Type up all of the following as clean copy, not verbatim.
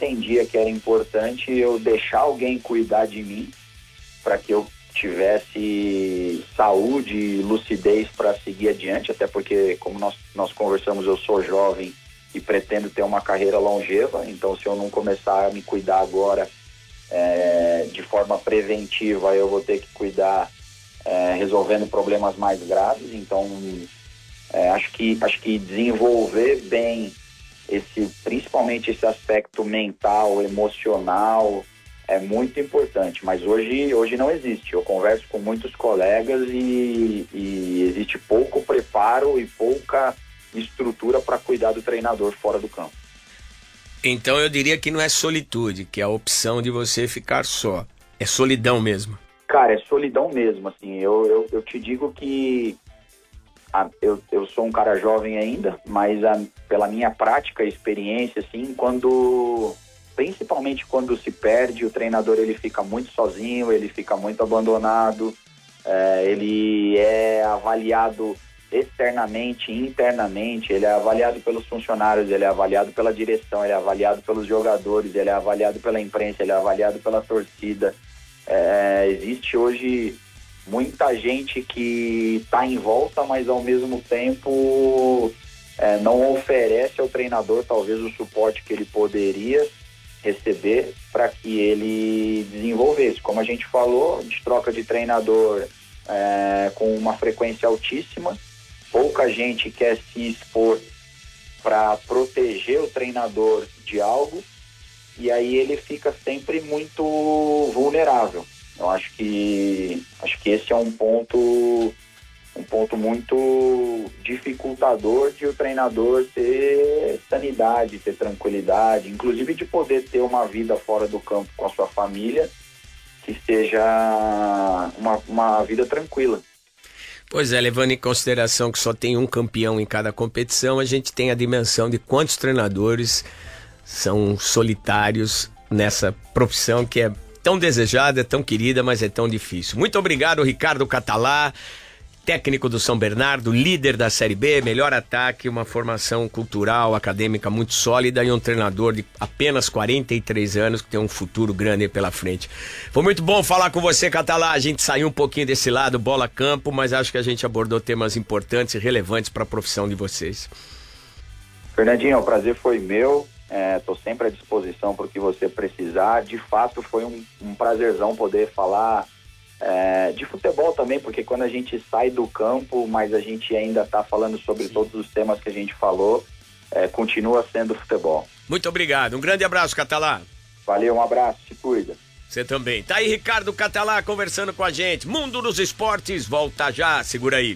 entendia que era importante eu deixar alguém cuidar de mim para que eu tivesse saúde e lucidez para seguir adiante, até porque, como nós conversamos, eu sou jovem e pretendo ter uma carreira longeva, então se eu não começar a me cuidar agora de forma preventiva, eu vou ter que cuidar resolvendo problemas mais graves. Então acho que desenvolver bem principalmente esse aspecto mental, emocional, é muito importante, mas hoje não existe. Eu converso com muitos colegas e existe pouco preparo e pouca estrutura para cuidar do treinador fora do campo. Então eu diria que não é solitude, que é a opção de você ficar só. É solidão mesmo. Cara, é solidão mesmo, assim. Eu te digo que eu sou um cara jovem ainda, mas pela minha prática e experiência, assim, principalmente quando se perde, o treinador ele fica muito sozinho, ele fica muito abandonado, ele é avaliado externamente, internamente, ele é avaliado pelos funcionários, ele é avaliado pela direção, ele é avaliado pelos jogadores, ele é avaliado pela imprensa, ele é avaliado pela torcida. Existe hoje muita gente que está em volta, mas ao mesmo tempo não oferece ao treinador talvez o suporte que ele poderia receber para que ele desenvolvesse. Como a gente falou, a gente troca de treinador com uma frequência altíssima, pouca gente quer se expor para proteger o treinador de algo, e aí ele fica sempre muito vulnerável. Eu acho que esse é um ponto muito dificultador de o treinador ter sanidade, ter tranquilidade, inclusive de poder ter uma vida fora do campo com a sua família que seja uma vida tranquila. Pois é, levando em consideração que só tem um campeão em cada competição, a gente tem a dimensão de quantos treinadores são solitários nessa profissão que é tão desejada, é tão querida, mas é tão difícil. Muito obrigado, Ricardo Catalá, técnico do São Bernardo, líder da Série B, melhor ataque, uma formação cultural, acadêmica muito sólida e um treinador de apenas 43 anos que tem um futuro grande aí pela frente. Foi muito bom falar com você, Catalá. A gente saiu um pouquinho desse lado, bola-campo, mas acho que a gente abordou temas importantes e relevantes para a profissão de vocês. Fernandinho, o prazer foi meu. Estou sempre à disposição para o que você precisar. De fato, foi um prazerzão poder falar de futebol também, porque quando a gente sai do campo, mas a gente ainda está falando sobre todos os temas que a gente falou, continua sendo futebol. Muito obrigado. Um grande abraço, Catalá. Valeu, um abraço. Se cuida. Você também. Tá aí Ricardo Catalá conversando com a gente. Mundo dos Esportes, volta já. Segura aí.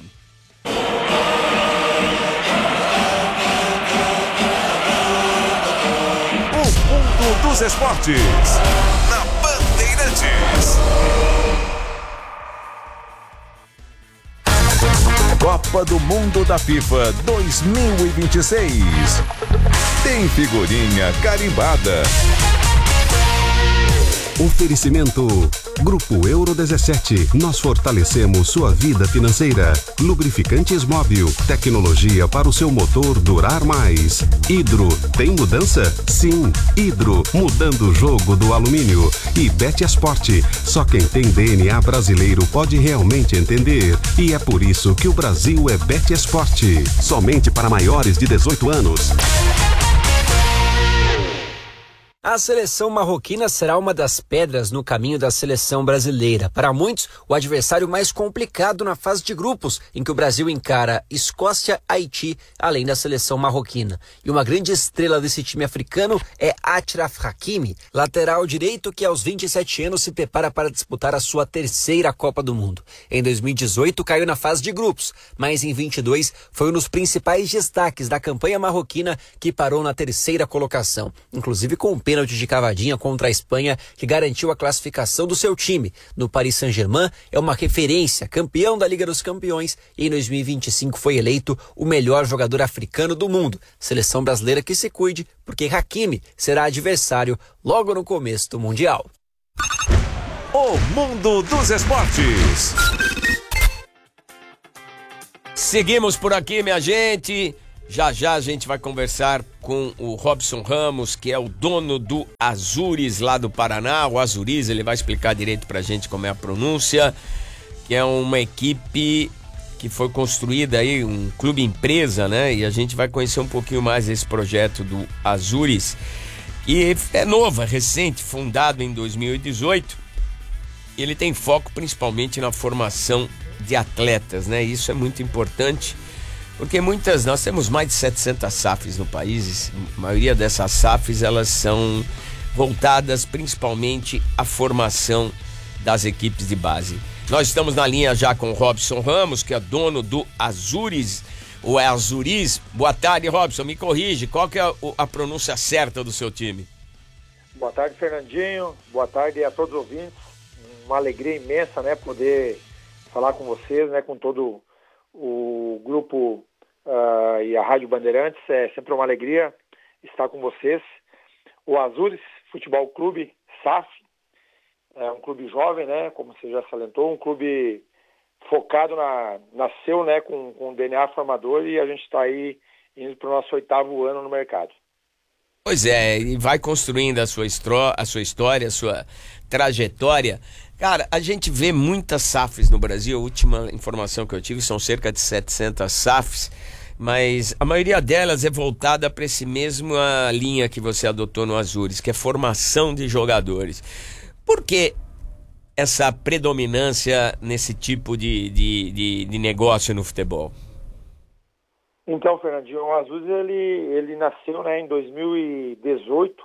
Mundo dos Esportes, na Bandeirantes. Copa do Mundo da FIFA 2026. Tem figurinha carimbada. Oferecimento Grupo Euro 17. Nós fortalecemos sua vida financeira. Lubrificantes Móbil. Tecnologia para o seu motor durar mais. Hidro. Tem mudança? Sim. Hidro. Mudando o jogo do alumínio. E Betesport. Só quem tem DNA brasileiro pode realmente entender. E é por isso que o Brasil é Betesport. Somente para maiores de 18 anos. A seleção marroquina será uma das pedras no caminho da seleção brasileira. Para muitos, o adversário mais complicado na fase de grupos, em que o Brasil encara Escócia, Haiti, além da seleção marroquina. E uma grande estrela desse time africano é Achraf Hakimi, lateral direito que aos 27 anos se prepara para disputar a sua terceira Copa do Mundo. Em 2018 caiu na fase de grupos, mas em 22 foi um dos principais destaques da campanha marroquina que parou na terceira colocação, inclusive com o pênalti de cavadinha contra a Espanha, que garantiu a classificação do seu time. No Paris Saint-Germain é uma referência, campeão da Liga dos Campeões, e em 2025 foi eleito o melhor jogador africano do mundo. Seleção brasileira que se cuide, porque Hakimi será adversário logo no começo do Mundial. O Mundo dos Esportes. Seguimos por aqui, minha gente. Já já a gente vai conversar com o Robson Ramos, que é o dono do Azures lá do Paraná, o Azures. Ele vai explicar direito pra gente como é a pronúncia, que é uma equipe que foi construída aí, um clube empresa, né? E a gente vai conhecer um pouquinho mais desse projeto do Azures. E é novo, é recente, fundado em 2018. Ele tem foco principalmente na formação de atletas, né? Isso é muito importante, porque nós temos mais de 700 SAFs no país. A maioria dessas SAFs, elas são voltadas principalmente à formação das equipes de base. Nós estamos na linha já com o Robson Ramos, que é dono do Azures, ou é Azures. Boa tarde, Robson, me corrige, qual que é a pronúncia certa do seu time? Boa tarde, Fernandinho, boa tarde a todos os ouvintes. Uma alegria imensa, né, poder falar com vocês, né, com todo o grupo e a Rádio Bandeirantes. É sempre uma alegria estar com vocês. O Azures Futebol Clube, SAF, é um clube jovem, né, como você já salientou, um clube focado nasceu, né, com DNA formador, e a gente está aí indo para o nosso 8º ano no mercado. Pois é, e vai construindo a sua história, a sua trajetória. Cara, a gente vê muitas SAFs no Brasil. A última informação que eu tive são cerca de 700 SAFs, mas a maioria delas é voltada para essa mesma linha que você adotou no Azures, que é formação de jogadores. Por que essa predominância nesse tipo de negócio no futebol? Então, Fernandinho, o Azures ele nasceu, né, em 2018.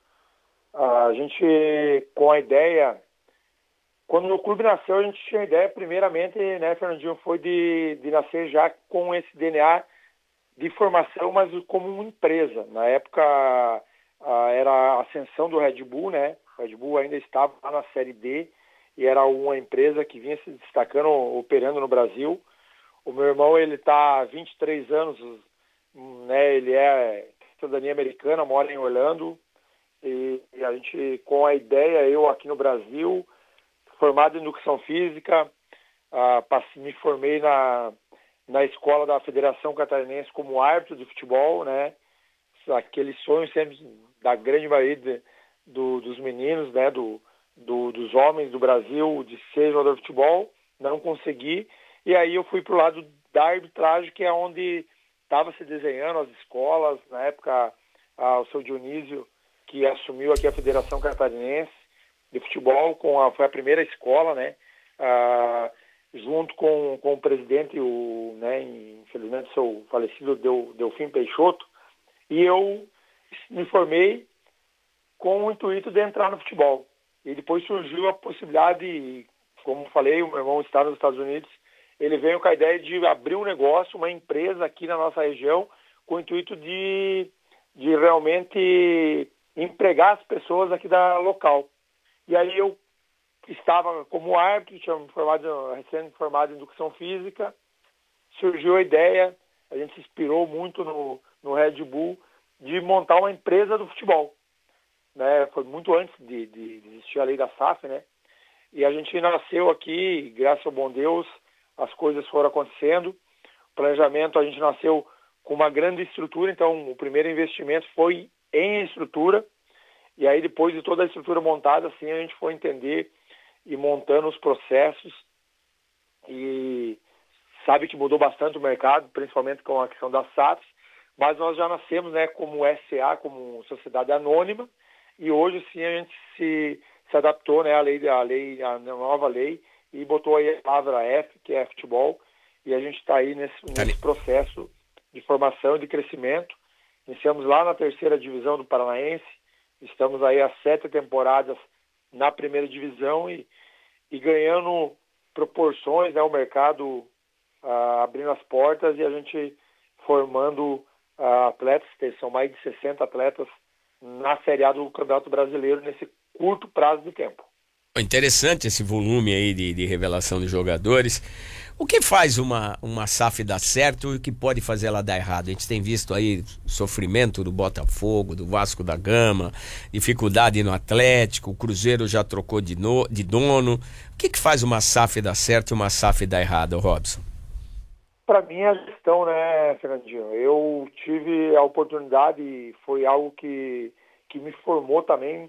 A gente, com a ideia, quando o clube nasceu, a gente tinha a ideia, primeiramente, né, Fernandinho, foi de nascer já com esse DNA de formação, mas como uma empresa. Na época, era a ascensão do Red Bull, né? O Red Bull ainda estava lá na Série D e era uma empresa que vinha se destacando, operando no Brasil. O meu irmão, ele está há 23 anos, né, ele é cidadania americana, mora em Orlando, e a gente, com a ideia, eu aqui no Brasil, formado em Educação Física, me formei na escola da Federação Catarinense como árbitro de futebol, né, aquele sonho sempre da grande maioria dos meninos, né, dos homens do Brasil, de ser jogador de futebol, não consegui. E aí eu fui para o lado da arbitragem, que é onde estava se desenhando as escolas. Na época, o seu Dionísio, que assumiu aqui a Federação Catarinense de Futebol, foi a primeira escola, né? Junto com o presidente, né, infelizmente, seu falecido Delfim Peixoto. E eu me formei com o intuito de entrar no futebol. E depois surgiu a possibilidade, como falei, o meu irmão está nos Estados Unidos. Ele veio com a ideia de abrir um negócio, uma empresa aqui na nossa região, com o intuito de realmente empregar as pessoas aqui da local. E aí eu estava como árbitro, tinha recém-formado em Educação Física, surgiu a ideia, a gente se inspirou muito no Red Bull, de montar uma empresa do futebol. Né? Foi muito antes de existir a lei da SAF, né? E a gente nasceu aqui, graças ao bom Deus, as coisas foram acontecendo. O planejamento, a gente nasceu com uma grande estrutura, então o primeiro investimento foi em estrutura, e aí depois de toda a estrutura montada, assim, a gente foi entender e montando os processos, e sabe que mudou bastante o mercado, principalmente com a questão das SAFs, mas nós já nascemos, né, como SA, como sociedade anônima, e hoje sim a gente se adaptou, né, a nova lei, e botou aí a palavra F, que é futebol, e a gente está aí nesse processo de formação e de crescimento. Iniciamos lá na 3ª divisão do Paranaense, estamos aí há 7 temporadas na 1ª divisão e ganhando proporções, né, o mercado abrindo as portas e a gente formando atletas, que são mais de 60 atletas na Série A do Campeonato Brasileiro nesse curto prazo de tempo. Interessante esse volume aí de revelação de jogadores. O que faz uma SAF dar certo e o que pode fazer ela dar errado? A gente tem visto aí sofrimento do Botafogo, do Vasco da Gama, dificuldade no Atlético, o Cruzeiro já trocou de dono. O que faz uma SAF dar certo e uma SAF dar errado, Robson? para mim é a gestão, né, Fernandinho? Eu tive a oportunidade, foi algo que me formou também